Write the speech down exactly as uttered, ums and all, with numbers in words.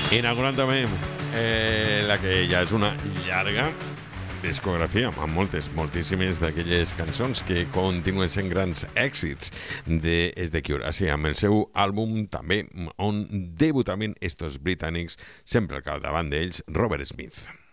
Inaugurant també eh, la que ja és una llarga discografia, amb moltes, moltíssimes d'aquelles cançons que continuen sent grans èxits de The Cure. Així, amb el seu àlbum també, on debutaven estos britànics, sempre al capdavant d'ells, Robert Smith.